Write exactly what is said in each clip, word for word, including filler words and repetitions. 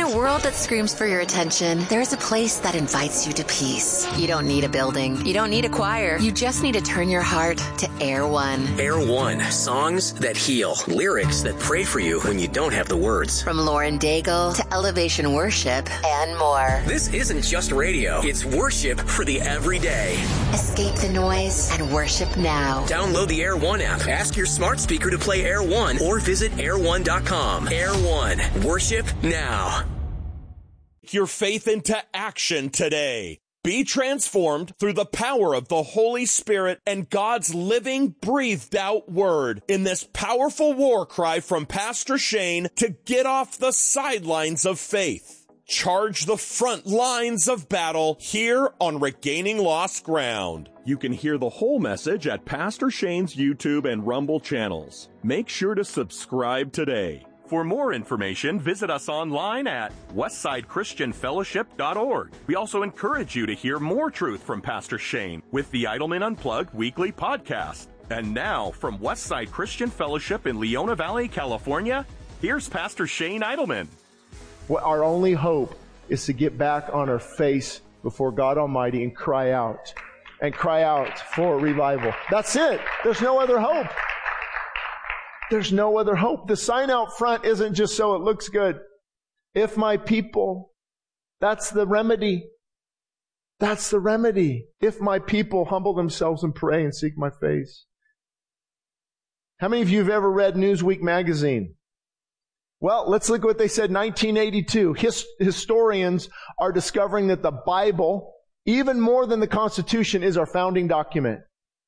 a world that screams for your attention, there's a place that invites you to peace. You don't need a building. You don't need a choir. You just need to turn your heart to Air One. Air One. Songs that heal. Lyrics that pray for you when you don't have the words. From Lauren Daigle to Elevation Worship and more. This isn't just radio. It's worship for the everyday. Escape the noise and worship now. Download the Air One app. Ask your smart speaker to play Air One or visit air one dot com. Air One. Worship now. Your faith into action today. Be transformed through the power of the Holy Spirit and God's living, breathed out word in this powerful war cry from Pastor Shane to get off the sidelines of faith. Charge the front lines of battle here on Regaining Lost Ground. You can hear the whole message at Pastor Shane's YouTube and Rumble channels. Make sure to subscribe today. For more information, visit us online at westside christian fellowship dot org. We also encourage you to hear more truth from Pastor Shane with the Idleman Unplugged weekly podcast. And now, from Westside Christian Fellowship in Leona Valley, California, here's Pastor Shane Idleman. Well, our only hope is to get back on our face before God Almighty and cry out. And cry out for revival. That's it. There's no other hope. There's no other hope. The sign out front isn't just so it looks good. If my people, that's the remedy. That's the remedy. If my people humble themselves and pray and seek my face. How many of you have ever read Newsweek magazine? Well, let's look at what they said in nineteen eighty-two. His, historians are discovering that the Bible, even more than the Constitution, is our founding document.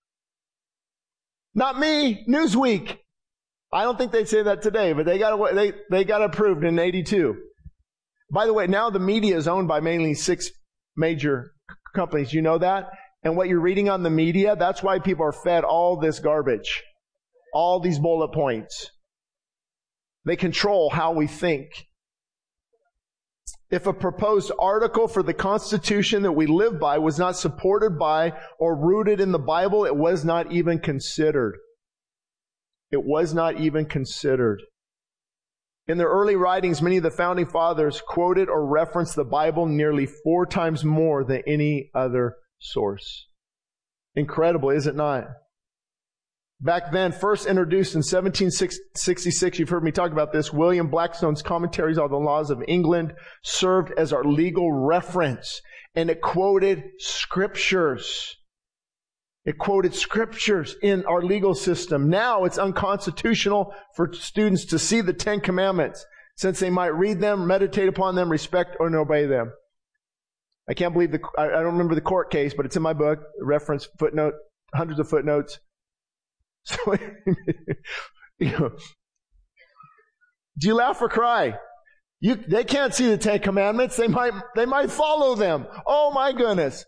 Not me, Newsweek. I don't think they'd say that today, but they got they they got approved in eighty-two. By the way, now the media is owned by mainly six major companies. You know that? And what you're reading on the media, that's why people are fed all this garbage. All these bullet points. They control how we think. If a proposed article for the Constitution that we live by was not supported by or rooted in the Bible, it was not even considered. It was not even considered. In their early writings, many of the founding fathers quoted or referenced the Bible nearly four times more than any other source. Incredible, is it not? Back then, first introduced in seventeen sixty-six, you've heard me talk about this, William Blackstone's Commentaries on the Laws of England served as our legal reference, and it quoted scriptures. It quoted scriptures in our legal system. Now it's unconstitutional for students to see the Ten Commandments, since they might read them, meditate upon them, respect or obey them. I can't believe the, I don't remember the court case, but it's in my book, reference, footnote, hundreds of footnotes. So, you know, do you laugh or cry? You, they can't see the Ten Commandments. They might, they might follow them. Oh my goodness.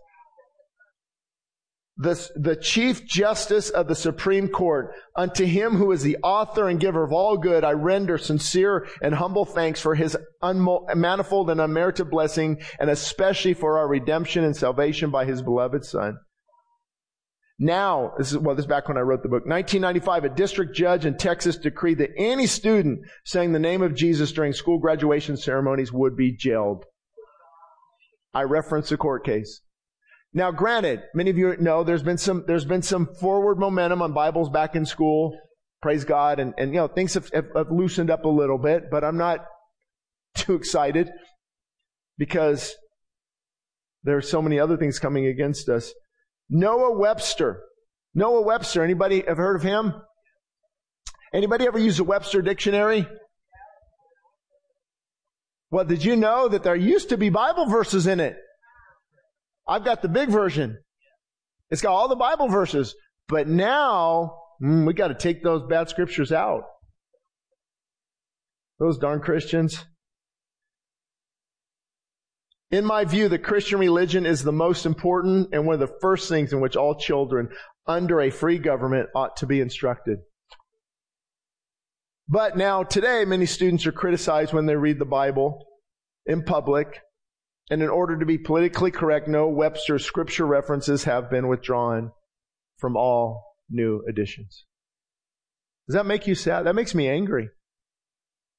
The, the Chief Justice of the Supreme Court, unto him who is the author and giver of all good, I render sincere and humble thanks for his unmo- manifold and unmerited blessing, and especially for our redemption and salvation by his beloved Son. Now, this is, well, this is back when I wrote the book. nineteen ninety-five, a district judge in Texas decreed that any student saying the name of Jesus during school graduation ceremonies would be jailed. I referenced the court case. Now, granted, many of you know there's been some, there's been some forward momentum on Bibles back in school. Praise God. And, and you know, things have, have, have loosened up a little bit, but I'm not too excited because there are so many other things coming against us. Noah Webster. Noah Webster. Anybody have heard of him? Anybody ever use a Webster dictionary? Well, did you know that there used to be Bible verses in it? I've got the big version. It's got all the Bible verses. But now, mm, we got to take those bad scriptures out. Those darn Christians. In my view, the Christian religion is the most important and one of the first things in which all children under a free government ought to be instructed. But now, today, many students are criticized when they read the Bible in public. And in order to be politically correct, no Webster scripture references have been withdrawn from all new editions. Does that make you sad? That makes me angry.